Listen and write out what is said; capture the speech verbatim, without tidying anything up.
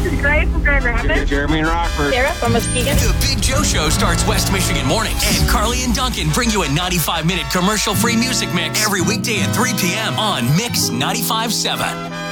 is Grace from Grand Rapids. Jeremy and Rockford. Sarah from Muskegon. The Big Joe Show starts West Michigan mornings. And Carly and Duncan bring you a ninety-five minute commercial-free music mix every weekday at three p.m. on Mix ninety-five point seven.